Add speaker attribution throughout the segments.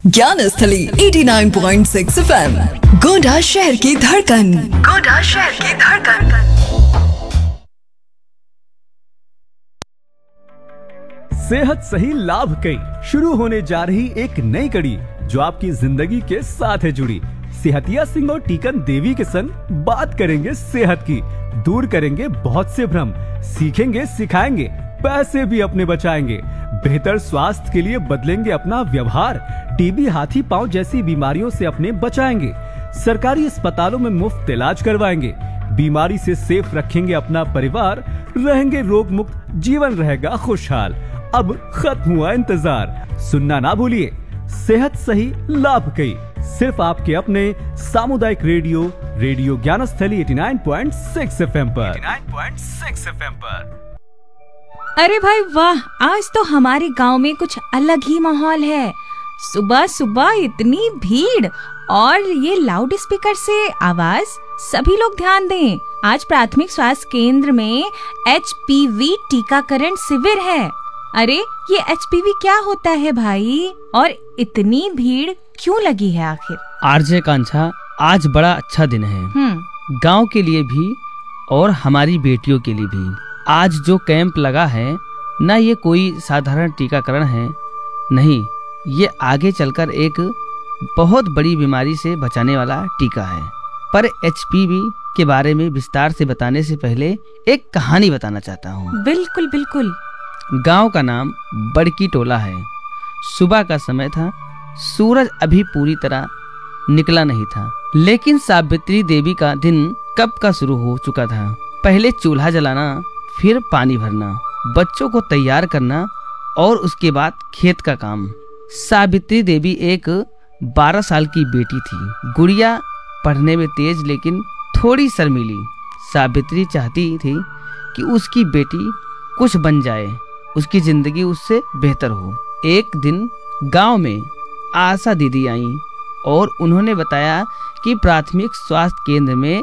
Speaker 1: ज्ञान स्थली 89.6 FM, गोंडा शहर की धड़कन। गोंडा शहर की धड़कन।
Speaker 2: सेहत सही लाभ कई शुरू होने जा रही एक नई कड़ी जो आपकी जिंदगी के साथ है जुड़ी। सेहतिया सिंह और टीकन देवी के संग बात करेंगे सेहत की, दूर करेंगे बहुत से भ्रम, सीखेंगे सिखाएंगे, पैसे भी अपने बचाएंगे, बेहतर स्वास्थ्य के लिए बदलेंगे अपना व्यवहार, टीबी, हाथी पांव जैसी बीमारियों से अपने बचाएंगे, सरकारी अस्पतालों में मुफ्त इलाज करवाएंगे, बीमारी से सेफ रखेंगे अपना परिवार, रहेंगे रोग मुक्त, जीवन रहेगा खुशहाल। अब खत्म हुआ इंतजार, सुनना ना भूलिए सेहत सही लाभ कई, सिर्फ आपके अपने सामुदायिक रेडियो ज्ञान स्थली 89.6 FM पर। 89.6 FM पर।
Speaker 3: अरे भाई वाह, आज तो हमारे गांव में कुछ अलग ही माहौल है। सुबह सुबह इतनी भीड़ और ये लाउड स्पीकर से आवाज। सभी लोग ध्यान दें, आज प्राथमिक स्वास्थ्य केंद्र में HPV टीकाकरण शिविर है। अरे ये HPV क्या होता है भाई, और इतनी भीड़ क्यों लगी है आखिर?
Speaker 4: आरजे कांछा, आज बड़ा अच्छा दिन है गांव के लिए भी और हमारी बेटियों के लिए भी। आज जो कैंप लगा है न, ये कोई साधारण टीकाकरण है, नहीं, ये आगे चलकर एक बहुत बड़ी बीमारी से बचाने वाला टीका है। पर HPV के बारे में विस्तार से बताने से पहले एक कहानी बताना चाहता हूँ।
Speaker 3: बिल्कुल बिल्कुल।
Speaker 4: गांव का नाम बड़की टोला है। सुबह का समय था, सूरज अभी पूरी तरह निकला नहीं था, लेकिन सावित्री देवी का दिन कब का शुरू हो चुका था। पहले चूल्हा जलाना, फिर पानी भरना, बच्चों को तैयार करना और उसके बाद खेत का काम। सावित्री देवी एक 12 साल की बेटी थी। गुड़िया पढ़ने में तेज लेकिन थोड़ी शर्मीली। सावित्री चाहती थी कि उसकी बेटी कुछ बन जाए, उसकी जिंदगी उससे बेहतर हो। एक दिन गांव में आशा दीदी आईं और उन्होंने बताया कि प्राथमिक स्वास्थ्य केंद्र में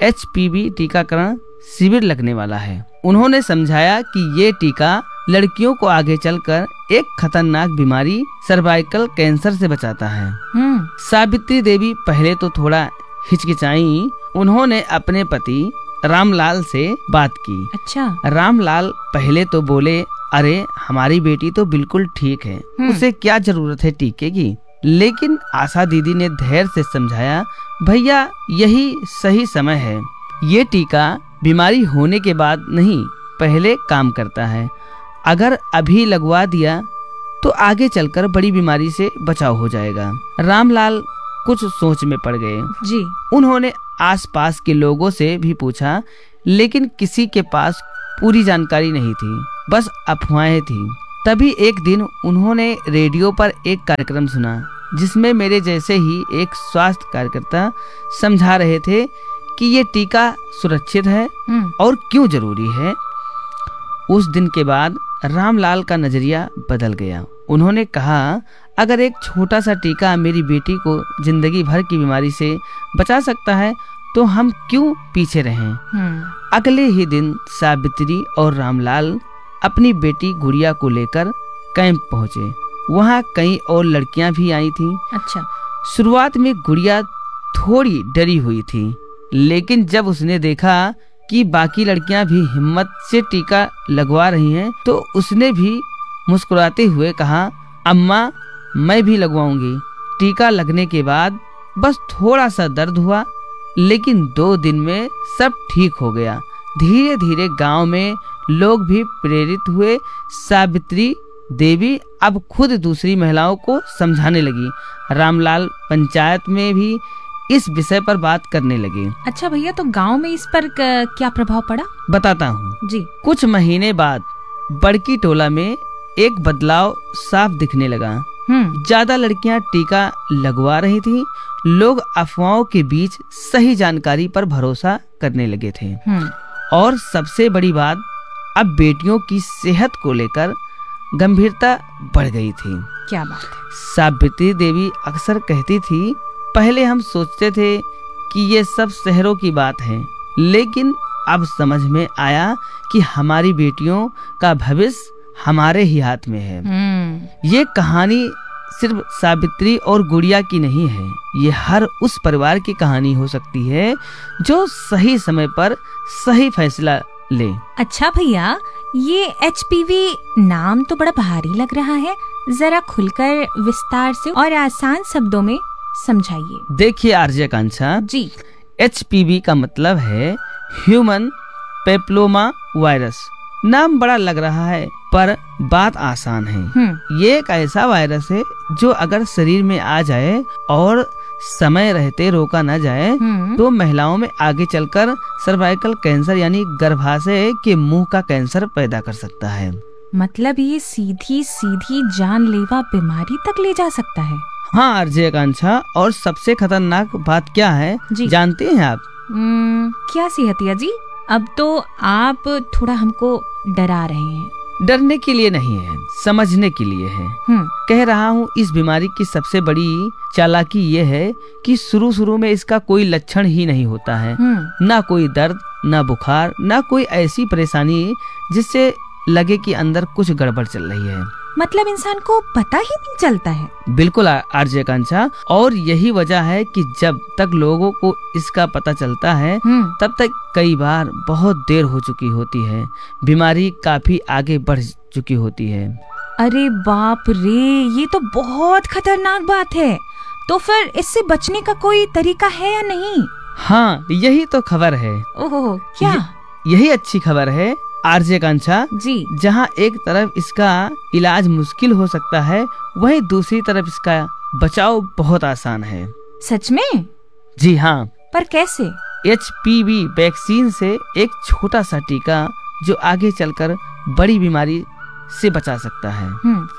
Speaker 4: HPV टीकाकरण शिविर लगने वाला है। उन्होंने समझाया कि ये टीका लड़कियों को आगे चलकर एक खतरनाक बीमारी सर्वाइकल कैंसर से बचाता है। सावित्री देवी पहले तो थोड़ा हिचकिचाई। उन्होंने अपने पति रामलाल से बात की।
Speaker 3: अच्छा।
Speaker 4: रामलाल पहले तो बोले, अरे हमारी बेटी तो बिल्कुल ठीक है, उसे क्या जरूरत है टीके की। लेकिन आशा दीदी ने धैर्य से समझाया, भैया यही सही समय है। ये टीका बीमारी होने के बाद नहीं, पहले काम करता है। अगर अभी लगवा दिया तो आगे चलकर बड़ी बीमारी से बचाव हो जाएगा। रामलाल कुछ सोच में पड़ गए
Speaker 3: जी।
Speaker 4: उन्होंने आसपास के लोगों से भी पूछा, लेकिन किसी के पास पूरी जानकारी नहीं थी, बस अफवाहें थी। तभी एक दिन उन्होंने रेडियो पर एक कार्यक्रम सुना जिसमें मेरे जैसे ही एक स्वास्थ्य कार्यकर्ता समझा रहे थे कि ये टीका सुरक्षित है और क्यों जरूरी है। उस दिन के बाद रामलाल का नजरिया बदल गया। उन्होंने कहा, अगर एक छोटा सा टीका मेरी बेटी को जिंदगी भर की बीमारी से बचा सकता है तो हम क्यों पीछे रहें। अगले ही दिन सावित्री और रामलाल अपनी बेटी गुड़िया को लेकर कैंप पहुंचे। वहां कई और लड़कियां भी आई थीं।
Speaker 3: अच्छा।
Speaker 4: शुरुआत में गुड़िया थोड़ी डरी हुई थी, लेकिन जब उसने देखा कि बाकी लड़कियां भी हिम्मत से टीका लगवा रही हैं, तो उसने भी मुस्कुराते हुए कहा, अम्मा मैं भी लगवाऊंगी। टीका लगने के बाद बस थोड़ा सा दर्द हुआ, लेकिन 2 दिन में सब ठीक हो गया। धीरे धीरे गांव में लोग भी प्रेरित हुए। सावित्री देवी अब खुद दूसरी महिलाओं को समझाने लगी। रामलाल पंचायत में भी इस विषय पर बात करने लगे।
Speaker 3: अच्छा भैया, तो गांव में इस पर क्या प्रभाव पड़ा?
Speaker 4: बताता हूँ
Speaker 3: जी।
Speaker 4: कुछ महीने बाद बड़की टोला में एक बदलाव साफ दिखने लगा। ज्यादा लड़कियां टीका लगवा रही थी। लोग अफवाहों के बीच सही जानकारी पर भरोसा करने लगे थे। और सबसे बड़ी बात, अब बेटियों की सेहत को लेकर गंभीरता बढ़ गई थी।
Speaker 3: क्या बात है।
Speaker 4: सावित्री देवी अक्सर कहती थी, पहले हम सोचते थे कि ये सब शहरों की बात है, लेकिन अब समझ में आया कि हमारी बेटियों का भविष्य हमारे ही हाथ में है। ये कहानी सिर्फ सावित्री और गुड़िया की नहीं है, ये हर उस परिवार की कहानी हो सकती है जो सही समय पर सही फैसला ले।
Speaker 3: अच्छा भैया, ये HPV नाम तो बड़ा भारी लग रहा है, जरा खुलकर विस्तार से और आसान शब्दों में समझाइए।
Speaker 4: देखिए आरजे आकांक्षा
Speaker 3: जी।
Speaker 4: HPV का मतलब है ह्यूमन पेप्लोमा वायरस। नाम बड़ा लग रहा है पर बात आसान है। ये एक ऐसा वायरस है जो अगर शरीर में आ जाए और समय रहते रोका न जाए तो महिलाओं में आगे चलकर सर्वाइकल कैंसर यानी गर्भाशय के मुंह का कैंसर पैदा कर सकता है।
Speaker 3: मतलब ये सीधी सीधी जानलेवा बीमारी तक ले जा सकता है।
Speaker 4: हाँ आरजे आकांक्षा, और सबसे खतरनाक बात क्या है जानते हैं आप?
Speaker 3: क्या सेहतिया जी? अब तो आप थोड़ा हमको डरा रहे हैं।
Speaker 4: डरने के लिए नहीं है, समझने के लिए है। कह रहा हूँ, इस बीमारी की सबसे बड़ी चालाकी ये है कि शुरू में इसका कोई लक्षण ही नहीं होता है। ना कोई दर्द, ना बुखार, ना कोई ऐसी परेशानी जिससे लगे कि अंदर कुछ गड़बड़ चल रही है।
Speaker 3: मतलब इंसान को पता ही नहीं चलता है।
Speaker 4: बिल्कुल आरजे आकांक्षा, और यही वजह है कि जब तक लोगों को इसका पता चलता है तब तक कई बार बहुत देर हो चुकी होती है, बीमारी काफी आगे बढ़ चुकी होती है।
Speaker 3: अरे बाप रे, ये तो बहुत खतरनाक बात है। तो फिर इससे बचने का कोई तरीका है या नहीं?
Speaker 4: हाँ, यही तो खबर है।
Speaker 3: ओह, क्या?
Speaker 4: यही अच्छी खबर है आरजे आकांक्षा
Speaker 3: जी।
Speaker 4: जहाँ एक तरफ इसका इलाज मुश्किल हो सकता है, वहीं दूसरी तरफ इसका बचाव बहुत आसान है।
Speaker 3: सच में?
Speaker 4: जी हाँ।
Speaker 3: पर कैसे?
Speaker 4: HPV वैक्सीन से एक छोटा सा टीका जो आगे चलकर बड़ी बीमारी से बचा सकता है।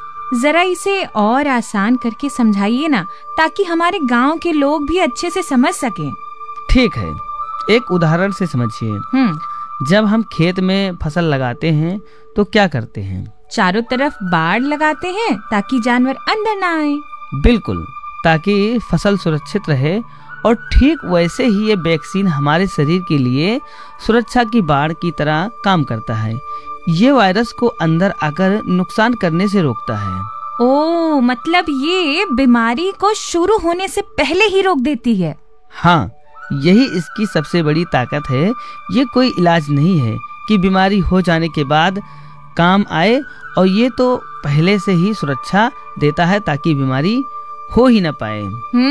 Speaker 3: जरा इसे और आसान करके समझाइए ना, ताकि हमारे गांव के लोग भी अच्छे से समझ सकें।
Speaker 4: ठीक है, एक उदाहरण से समझिए। जब हम खेत में फसल लगाते हैं तो क्या करते हैं?
Speaker 3: चारों तरफ बाड़ लगाते हैं ताकि जानवर अंदर ना आए।
Speaker 4: बिल्कुल, ताकि फसल सुरक्षित रहे। और ठीक वैसे ही ये वैक्सीन हमारे शरीर के लिए सुरक्षा की बाड़ की तरह काम करता है। ये वायरस को अंदर आकर नुकसान करने से रोकता है।
Speaker 3: ओह, मतलब ये बीमारी को शुरू होने से पहले ही रोक देती है।
Speaker 4: हाँ, यही इसकी सबसे बड़ी ताकत है। ये कोई इलाज नहीं है कि बीमारी हो जाने के बाद काम आए, और ये तो पहले से ही सुरक्षा देता है ताकि बीमारी हो ही न पाए।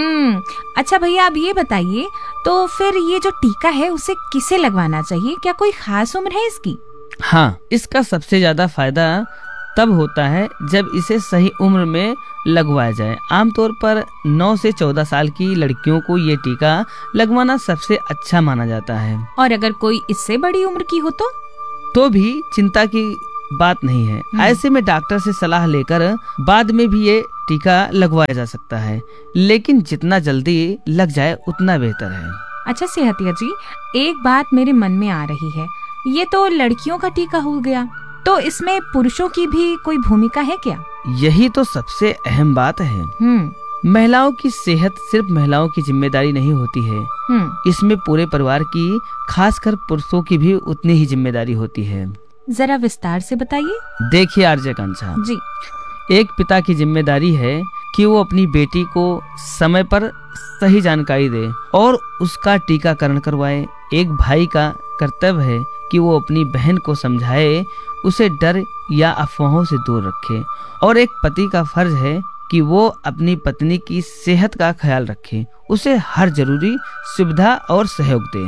Speaker 3: अच्छा भैया, आप ये बताइए, तो फिर ये जो टीका है उसे किसे लगवाना चाहिए? क्या कोई खास उम्र है इसकी?
Speaker 4: हाँ, इसका सबसे ज्यादा फायदा तब होता है जब इसे सही उम्र में लगवाया जाए। आमतौर पर 9 से 14 साल की लड़कियों को ये टीका लगवाना सबसे अच्छा माना जाता है।
Speaker 3: और अगर कोई इससे बड़ी उम्र की हो तो
Speaker 4: भी चिंता की बात नहीं है। ऐसे में डॉक्टर से सलाह लेकर बाद में भी ये टीका लगवाया जा सकता है, लेकिन जितना जल्दी लग जाए उतना बेहतर है।
Speaker 3: अच्छा सेहतिया जी, एक बात मेरे मन में आ रही है। ये तो लड़कियों का टीका हो गया, तो इसमें पुरुषों की भी कोई भूमिका है क्या?
Speaker 4: यही तो सबसे अहम बात है। महिलाओं की सेहत सिर्फ महिलाओं की जिम्मेदारी नहीं होती है। इसमें पूरे परिवार की, खासकर पुरुषों की भी उतनी ही जिम्मेदारी होती है।
Speaker 3: जरा विस्तार से बताइए।
Speaker 4: देखिए आरजे आकांक्षा
Speaker 3: जी,
Speaker 4: एक पिता की जिम्मेदारी है कि वो अपनी बेटी को समय पर सही जानकारी दे और उसका टीकाकरण करवाए। एक भाई का कर्तव्य है कि वो अपनी बहन को समझाए, उसे डर या अफवाहों से दूर रखे। और एक पति का फर्ज है कि वो अपनी पत्नी की सेहत का ख्याल रखे, उसे हर जरूरी सुविधा और सहयोग दे।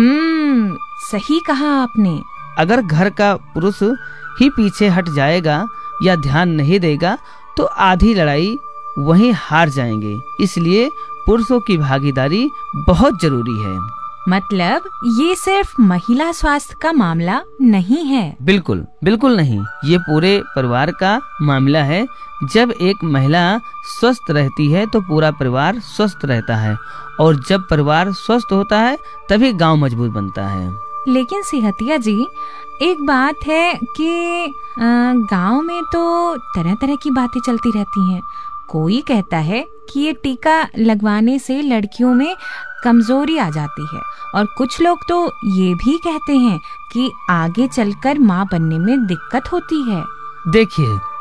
Speaker 3: सही कहा आपने।
Speaker 4: अगर घर का पुरुष ही पीछे हट जाएगा या ध्यान नहीं देगा तो आधी लड़ाई वहीं हार जाएंगे। इसलिए पुरुषों की भागीदारी बहुत जरूरी है।
Speaker 3: मतलब ये सिर्फ महिला स्वास्थ्य का मामला नहीं है?
Speaker 4: बिल्कुल बिल्कुल नहीं, ये पूरे परिवार का मामला है। जब एक महिला स्वस्थ रहती है तो पूरा परिवार स्वस्थ रहता है, और जब परिवार स्वस्थ होता है तभी गांव मजबूत बनता है।
Speaker 3: लेकिन सेहतिया जी, एक बात है कि गांव में तो तरह तरह की बातें चलती रहती हैं। कोई कहता है कि ये टीका लगवाने से लड़कियों में कमजोरी आ जाती है, और कुछ लोग तो ये भी कहते हैं कि आगे चलकर माँ बनने में दिक्कत होती है।
Speaker 4: देखिए,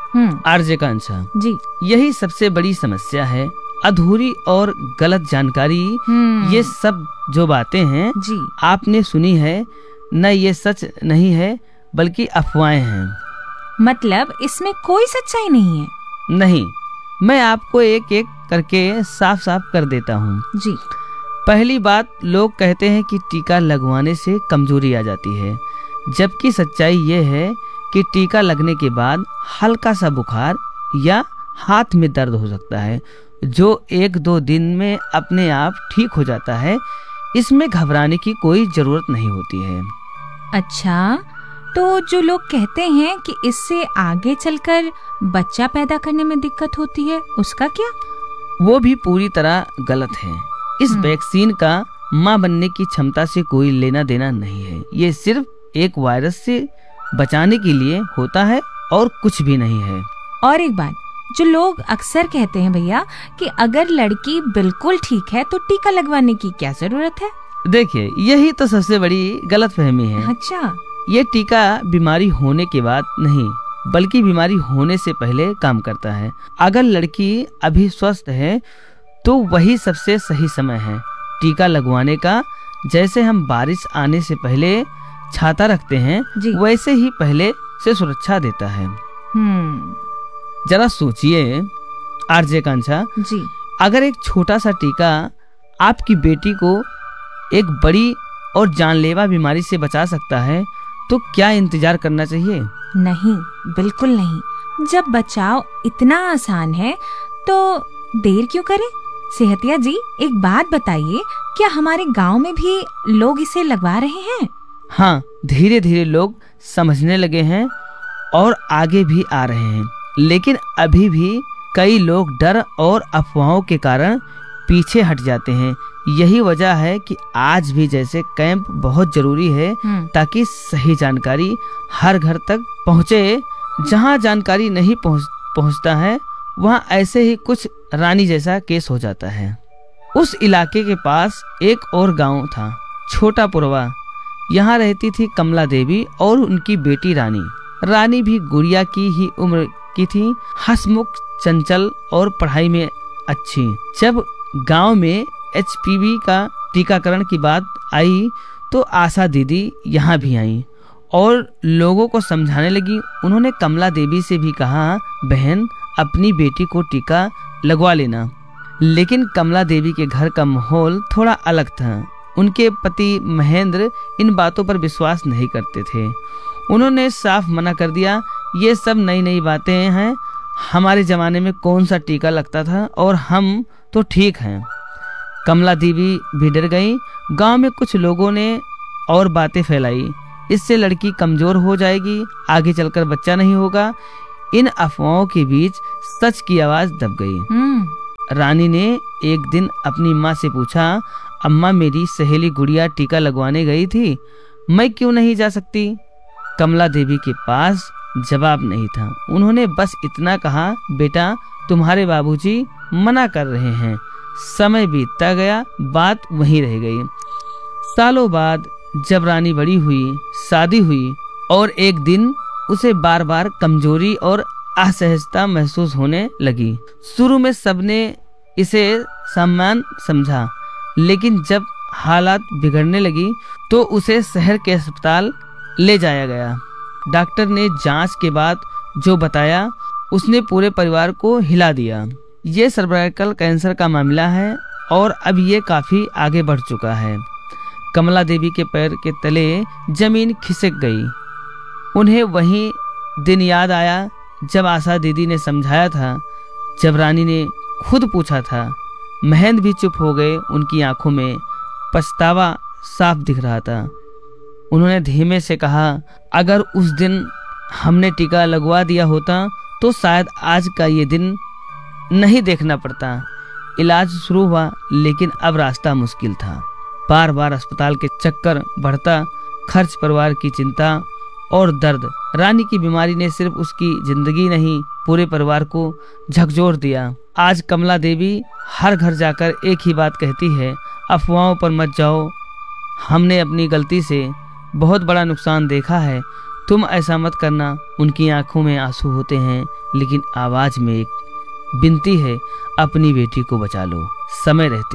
Speaker 4: आर्यकांक्षा
Speaker 3: जी।
Speaker 4: यही सबसे बड़ी समस्या है। अधूरी और गलत जानकारी, ये सब जो बातें हैं
Speaker 3: जी।
Speaker 4: आपने सुनी है न, ये सच नहीं है बल्कि अफवाहें हैं।
Speaker 3: मतलब इसमें कोई सच्चाई नहीं है?
Speaker 4: नहीं, मैं आपको एक एक करके साफ साफ कर देता हूँ।
Speaker 3: जी।
Speaker 4: पहली बात, लोग कहते हैं कि टीका लगवाने से कमजोरी आ जाती है, जबकि सच्चाई ये है कि टीका लगने के बाद हल्का सा बुखार या हाथ में दर्द हो सकता है, जो 1-2 दिन में अपने आप ठीक हो जाता है। इसमें घबराने की कोई जरूरत नहीं होती है।
Speaker 3: अच्छा, तो जो लोग कहते हैं कि इससे आगे चलकर बच्चा पैदा करने में दिक्कत होती है, उसका क्या?
Speaker 4: वो भी पूरी तरह गलत है। इस वैक्सीन का मां बनने की क्षमता से कोई लेना देना नहीं है। ये सिर्फ एक वायरस से बचाने के लिए होता है और कुछ भी नहीं है।
Speaker 3: और एक बात, जो लोग अक्सर कहते हैं भैया कि अगर लड़की बिल्कुल ठीक है तो टीका लगवाने की क्या जरूरत है?
Speaker 4: देखिए, यही तो सबसे बड़ी गलतफहमी है।
Speaker 3: अच्छा।
Speaker 4: ये टीका बीमारी होने के बाद नहीं, बल्कि बीमारी होने से पहले काम करता है। अगर लड़की अभी स्वस्थ है तो वही सबसे सही समय है टीका लगवाने का। जैसे हम बारिश आने से पहले छाता रखते हैं, वैसे ही पहले से सुरक्षा देता है। जरा सोचिए आर्यकांक्षा
Speaker 3: जी,
Speaker 4: अगर एक छोटा सा टीका आपकी बेटी को एक बड़ी और जानलेवा बीमारी से बचा सकता है, तो क्या इंतजार करना चाहिए?
Speaker 3: नहीं, बिल्कुल नहीं। जब बचाव इतना आसान है तो देर क्यों करें? सेहतिया जी, एक बात बताइए, क्या हमारे गांव में भी लोग इसे लगवा रहे हैं?
Speaker 4: हाँ, धीरे धीरे लोग समझने लगे हैं और आगे भी आ रहे हैं, लेकिन अभी भी कई लोग डर और अफवाहों के कारण पीछे हट जाते हैं। यही वजह है कि आज भी जैसे कैंप बहुत जरूरी है, ताकि सही जानकारी हर घर तक पहुँचे। जहाँ जानकारी नहीं पहुँचता है, वहाँ ऐसे ही कुछ रानी जैसा केस हो जाता है। उस इलाके के पास एक और गांव था, छोटा पुरवा। यहाँ रहती थी कमला देवी और उनकी बेटी रानी। रानी भी गुड़िया की ही उम्र की थी, हंसमुख, चंचल और पढ़ाई में अच्छी। जब गांव में HPV का टीकाकरण की बात आई तो आशा दीदी यहाँ भी आई और लोगों को समझाने लगी। उन्होंने कमला देवी से भी कहा, बहन अपनी बेटी को टीका लगवा लेना। लेकिन कमला देवी के घर का माहौल थोड़ा अलग था। उनके पति महेंद्र इन बातों पर विश्वास नहीं करते थे। उन्होंने साफ मना कर दिया, ये सब नई नई बातें हैं, हमारे जमाने में कौन सा टीका लगता था और हम तो ठीक हैं। कमला देवी भी डर गई। गांव में कुछ लोगों ने और बातें फैलाई, इससे लड़की कमजोर हो जाएगी, आगे चलकर बच्चा नहीं होगा। इन अफवाहों के बीच सच की आवाज दब गई। रानी ने एक दिन अपनी माँ से पूछा, अम्मा मेरी सहेली गुड़िया टीका लगवाने गई थी, मैं क्यों नहीं जा सकती? कमला देवी के पास जवाब नहीं था। उन्होंने बस इतना कहा, बेटा तुम्हारे बाबूजी मना कर रहे हैं। समय बीतता गया, बात वहीं रह गई। सालों बाद जब रानी बड़ी हुई, शादी हुई और एक दिन उसे बार बार कमजोरी और असहजता महसूस होने लगी। शुरू में सबने इसे सम्मान समझा, लेकिन जब हालात बिगड़ने लगी तो उसे शहर के अस्पताल ले जाया गया। डॉक्टर ने जांच के बाद जो बताया उसने पूरे परिवार को हिला दिया। ये सर्वाइकल कैंसर का मामला है और अब ये काफी आगे बढ़ चुका है। कमला देवी के पैर के तले जमीन खिसक गई। उन्हें वही दिन याद आया जब आशा दीदी ने समझाया था, जब रानी ने खुद पूछा था। महेंद्र भी चुप हो गए, उनकी आंखों में पछतावा साफ दिख रहा था। उन्होंने धीमे से कहा, अगर उस दिन हमने टीका लगवा दिया होता तो शायद आज का ये दिन नहीं देखना पड़ता। इलाज शुरू हुआ, लेकिन अब रास्ता मुश्किल था। बार बार अस्पताल के चक्कर बढ़ता, खर्च, परिवार की चिंता और दर्द। रानी की बीमारी ने सिर्फ उसकी जिंदगी नहीं, पूरे परिवार को झकझोर दिया। आज कमला देवी हर घर जाकर एक ही बात कहती है, अफवाहों पर मत जाओ, हमने अपनी गलती से बहुत बड़ा नुकसान देखा है, तुम ऐसा मत करना। उनकी आंखों में आंसू होते हैं, लेकिन आवाज में एक विनती है, अपनी बेटी को बचा लो समय रहते।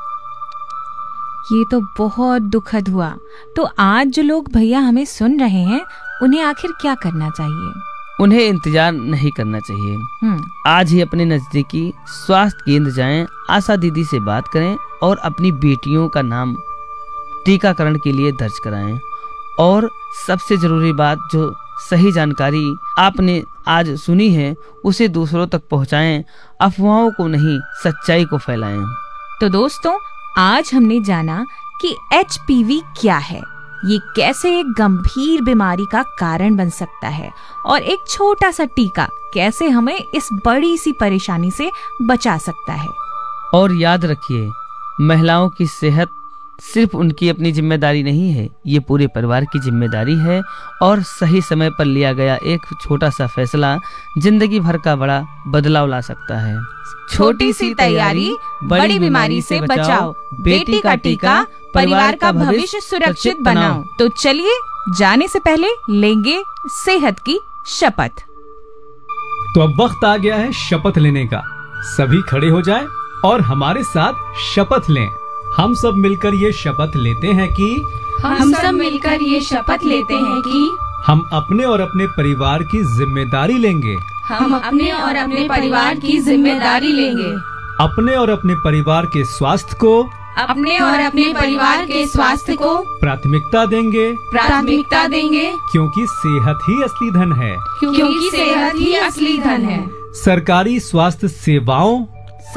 Speaker 3: ये तो बहुत दुखद हुआ। तो आज जो लोग भैया हमें सुन रहे हैं, उन्हें आखिर क्या करना चाहिए?
Speaker 4: उन्हें इंतजार नहीं करना चाहिए। आज ही अपने नजदीकी स्वास्थ्य केंद्र जाएं, आशा दीदी से बात करें और अपनी बेटियों का नाम टीकाकरण के लिए दर्ज कराएं। और सबसे जरूरी बात, जो सही जानकारी आपने आज सुनी है उसे दूसरों तक पहुंचाएं। अफवाहों को नहीं, सच्चाई को फैलाएं।
Speaker 3: तो दोस्तों, आज हमने जाना कि HPV क्या है, ये कैसे एक गंभीर बीमारी का कारण बन सकता है और एक छोटा सा टीका कैसे हमें इस बड़ी सी परेशानी से बचा सकता है।
Speaker 4: और याद रखिए, महिलाओं की सेहत सिर्फ उनकी अपनी जिम्मेदारी नहीं है, ये पूरे परिवार की जिम्मेदारी है। और सही समय पर लिया गया एक छोटा सा फैसला जिंदगी भर का बड़ा बदलाव ला सकता है।
Speaker 3: छोटी सी तैयारी बड़ी बीमारी से बचाओ, बेटी का टीका परिवार का भविष्य सुरक्षित बनाओ। तो चलिए, जाने से पहले लेंगे सेहत की शपथ।
Speaker 2: तो अब वक्त आ गया है शपथ लेने का। सभी खड़े हो जाएं और हमारे साथ शपथ लें। हम सब मिलकर ये शपथ लेते हैं कि
Speaker 5: हम सब मिलकर ये शपथ लेते हैं कि
Speaker 2: हम अपने और अपने परिवार की जिम्मेदारी लेंगे।
Speaker 5: हम अपने और अपने परिवार की जिम्मेदारी लेंगे।
Speaker 2: अपने और अपने परिवार के स्वास्थ्य को
Speaker 5: अपने और अपने परिवार के स्वास्थ्य को
Speaker 2: प्राथमिकता देंगे, क्योंकि सेहत ही असली धन है।
Speaker 5: क्योंकि सेहत ही असली धन है।
Speaker 2: सरकारी स्वास्थ्य सेवाओं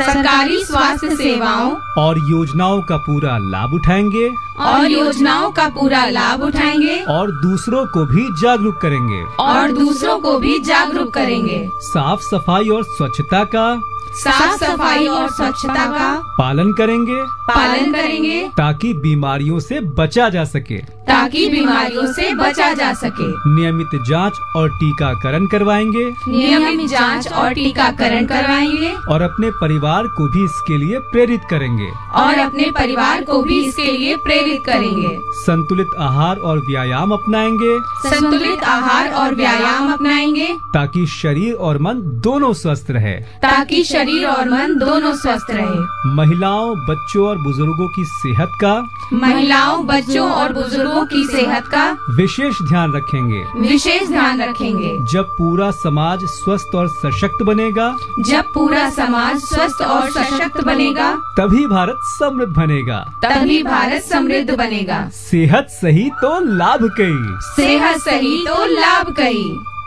Speaker 2: और योजनाओं का पूरा लाभ उठाएंगे और दूसरों को भी जागरूक करेंगे। साफ सफाई और स्वच्छता का पालन करेंगे ताकि बीमारियों से बचा जा सके। नियमित जांच और टीकाकरण करवाएंगे और अपने परिवार को भी इसके लिए प्रेरित करेंगे। संतुलित आहार और व्यायाम अपनाएंगे ताकि शरीर और मन दोनों स्वस्थ रहे। महिलाओं, बच्चों और बुजुर्गों की सेहत का विशेष ध्यान रखेंगे। जब पूरा समाज स्वस्थ और सशक्त बनेगा, तभी भारत समृद्ध बनेगा। सेहत सही तो लाभ कई।